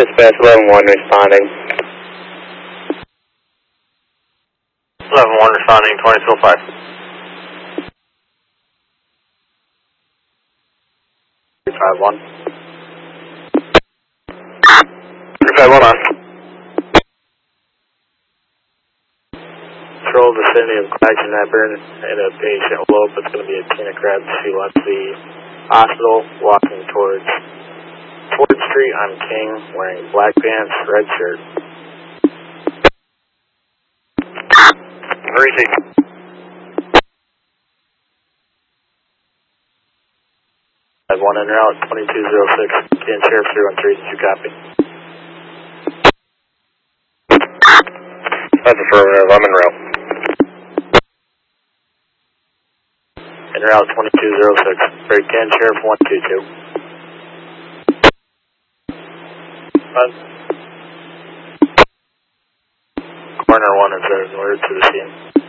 Dispatch 11-1 responding. 11-1 responding, 2205. 351. 351 on. Control vicinity of Claxon Nepper and a patient lope. It's going to be a Tina Krebs. She left the hospital walking towards Ford Street on King, wearing black pants, red shirt. Easy. I have 1 en route, 2206. Ken Sheriff 313, did you copy? That's affirmative, I'm en route. En route 2206. Break Ken Sheriff 122. Corner 1 is alert to the scene.